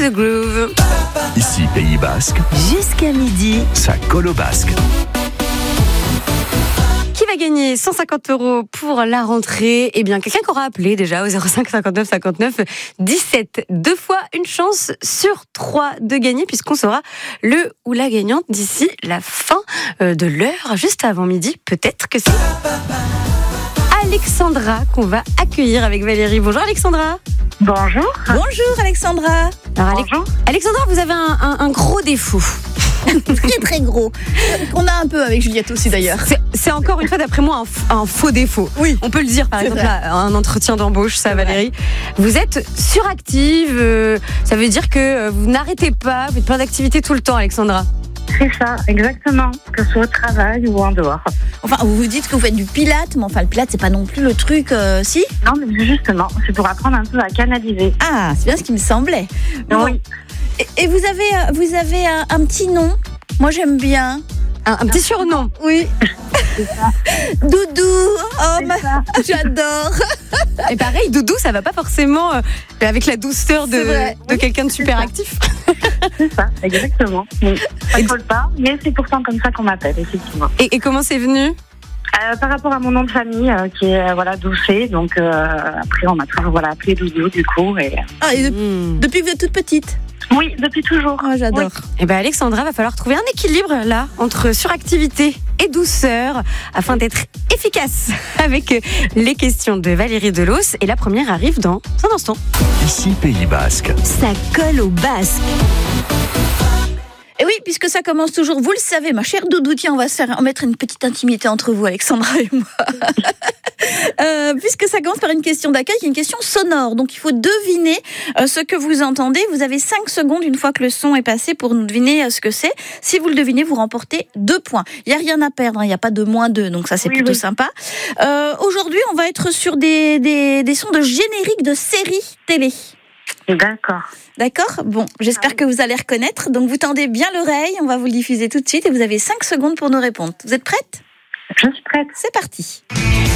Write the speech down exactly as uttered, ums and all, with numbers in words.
the Groove. Ici Pays Basque, Jusqu'à midi. ça colle au basque. Qui va gagner cent cinquante euros pour la rentrée? Eh bien, quelqu'un qui aura appelé déjà au zéro cinq cinquante-neuf cinquante-neuf dix-sept. Deux fois une chance sur trois de gagner, puisqu'on saura le ou la gagnante d'ici la fin de l'heure, juste avant midi. Peut-être que c'est Alexandra qu'on va accueillir avec Valérie. Bonjour Alexandra. Bonjour. Bonjour Alexandra. Alors, Ale- Bonjour. Alexandra, vous avez un, un, un gros défaut. Très très gros. On a un peu avec Juliette aussi d'ailleurs. C'est, c'est encore une fois, d'après moi, un, f- un faux défaut. Oui. On peut le dire, par C'est exemple, vrai. à un entretien d'embauche, ça, C'est Valérie. Vous êtes suractive. euh, ça veut dire que euh, vous n'arrêtez pas. Vous faites plein d'activités tout le temps, Alexandra. C'est ça, exactement. Que ce soit au travail ou en dehors. Enfin, vous vous dites que vous faites du pilate, mais enfin le pilate c'est pas non plus le truc, euh, si. Non, mais justement, c'est pour apprendre un peu à canaliser. Ah, c'est bien ce qui me semblait. Bon. Oui. Et, et vous avez, euh, vous avez un, un petit nom. Moi j'aime bien. Un, un petit surnom. Oui. Doudou. Oh, ma... ça. j'adore. Et pareil, Doudou, ça va pas forcément euh, avec la douceur de, C'est vrai. de quelqu'un de super ça. actif. C'est ça, exactement. Oui. Ça ne colle pas, mais c'est pourtant comme ça qu'on m'appelle, effectivement. Et, et comment c'est venu? Euh, par rapport à mon nom de famille, euh, qui est euh, voilà, Doucet, donc euh, après on m'a toujours voilà, appelé Doudou, du coup. Et... Ah, et de- Mmh. depuis que vous êtes toute petite. Oui, depuis toujours. Oh, j'adore. Eh ben Alexandra, va falloir trouver un équilibre là entre suractivité et douceur afin d'être efficace avec les questions de Valérie Delos. Et la première arrive dans un instant. Ici Pays Basque, Ça colle au basque. Et oui, puisque ça commence toujours, vous le savez, ma chère Doudou, tiens, on va se faire on va mettre une petite intimité entre vous, Alexandra et moi. Euh, puisque ça commence par une question d'accueil, qui est une question sonore. Donc il faut deviner euh, ce que vous entendez. Vous avez cinq secondes une fois que le son est passé pour nous deviner euh, ce que c'est. Si vous le devinez, vous remportez deux points. Il n'y a rien à perdre, hein, il n'y a pas de moins deux, donc ça c'est Oui, plutôt oui. sympa. Euh, aujourd'hui, on va être sur des, des, des sons de générique de séries télé. D'accord. D'accord ? Bon, j'espère que vous allez reconnaître. Donc vous tendez bien l'oreille, on va vous le diffuser tout de suite et vous avez cinq secondes pour nous répondre. Vous êtes prête ? Je suis prête. C'est parti.